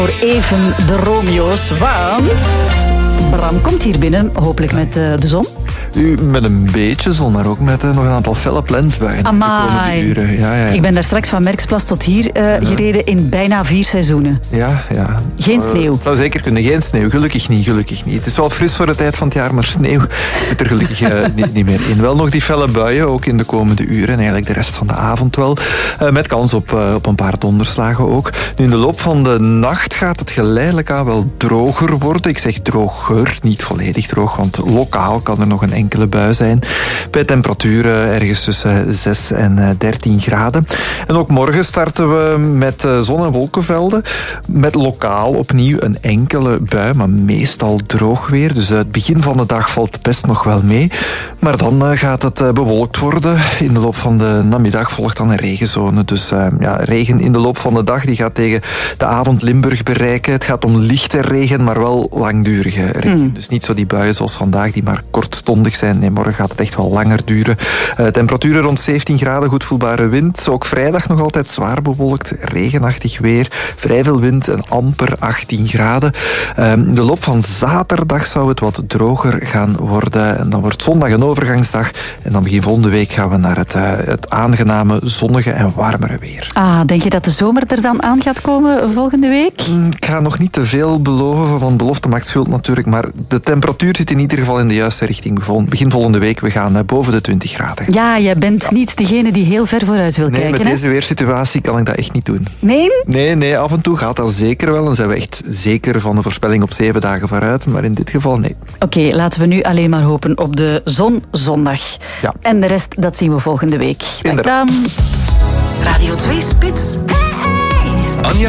Voor even de Romeo's, want Bram komt hier binnen, hopelijk met de zon. Met een beetje zon, maar ook met nog een aantal felle plensbuien. Amai. De komende uren. Ja. Ik ben daar straks van Merksplas tot hier gereden in bijna 4 seizoenen. Ja. Geen sneeuw. Het zou zeker kunnen. Geen sneeuw. Gelukkig niet. Het is wel fris voor de tijd van het jaar, maar sneeuw zit er gelukkig niet meer in. Wel nog die felle buien, ook in de komende uren. En eigenlijk de rest van de avond wel. Met kans op een paar donderslagen ook. Nu, in de loop van de nacht gaat het geleidelijk aan wel droger worden. Ik zeg droger, niet volledig droog, want lokaal kan er nog een enkele bui zijn. Bij temperaturen ergens tussen 6 en 13 graden. En ook morgen starten we met zon- en wolkenvelden. Met lokaal opnieuw een enkele bui, maar meestal droog weer. Dus het begin van de dag valt best nog wel mee. Maar dan gaat het bewolkt worden. In de loop van de namiddag volgt dan een regenzone. Dus regen in de loop van de dag die gaat tegen de avond Limburg bereiken. Het gaat om lichte regen, maar wel langdurige regen. Dus niet zo die buien zoals vandaag die maar kortstondig zijn. Nee, morgen gaat het echt wel langer duren. Temperaturen rond 17 graden, goed voelbare wind. Ook vrijdag nog altijd zwaar bewolkt, regenachtig weer. Vrij veel wind en amper 18 graden. In de loop van zaterdag zou het wat droger gaan worden. En dan wordt zondag een overgangsdag. En dan begin volgende week gaan we naar het aangename, zonnige en warmere weer. Denk je dat de zomer er dan aan gaat komen volgende week? Ik ga nog niet te veel beloven, van belofte maakt schuld natuurlijk, maar de temperatuur zit in ieder geval in de juiste richting. Begin volgende week, we gaan boven de 20 graden. Ja, jij bent niet degene die heel ver vooruit wil kijken. Nee, met deze weersituatie kan ik dat echt niet doen. Nee? Nee, af en toe gaat dat zeker wel. Dan zijn we echt zeker van de voorspelling op 7 dagen vooruit, maar in dit geval nee. Oké, laten we nu alleen maar hopen op de zon zondag. Ja. En de rest, dat zien we volgende week. Inderdaad. Radio 2 Spits. Anja